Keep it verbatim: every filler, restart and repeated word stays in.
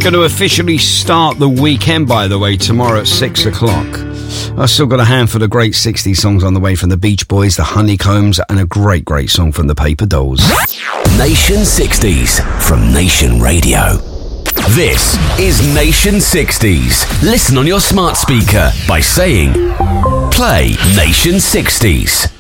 going to officially start the weekend, by the way, tomorrow at six o'clock. I've still got a handful of great sixties songs on the way from the Beach Boys, the Honeycombs, and a great, great song from the Paper Dolls. Nation sixties from Nation Radio. This is Nation sixties. Listen on your smart speaker by saying, play Nation sixties.